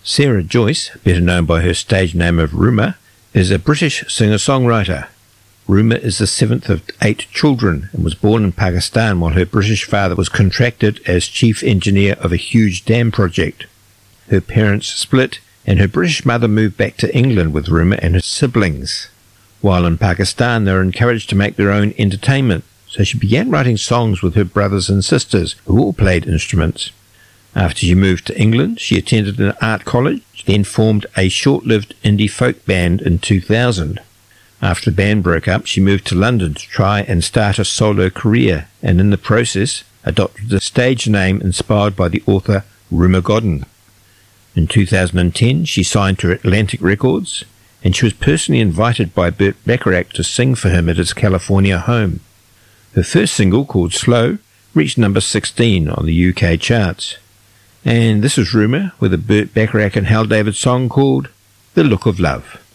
Sarah Joyce, better known by her stage name of Rumer, is a British singer-songwriter. Rumer is the seventh of 8 children and was born in Pakistan while her British father was contracted as chief engineer of a huge dam project. Her parents split and her British mother moved back to England with Rumer and her siblings. While in Pakistan, they were encouraged to make their own entertainment, so she began writing songs with her brothers and sisters, who all played instruments. After she moved to England, she attended an art college, then formed a short-lived indie folk band in 2000. After the band broke up, she moved to London to try and start a solo career, and in the process adopted a stage name inspired by the author Rumer Godden. In 2010, she signed to Atlantic Records, and she was personally invited by Burt Bacharach to sing for him at his California home. Her first single, called Slow, reached number 16 on the UK charts. And this is Rumer with a Burt Bacharach and Hal David song called The Look of Love.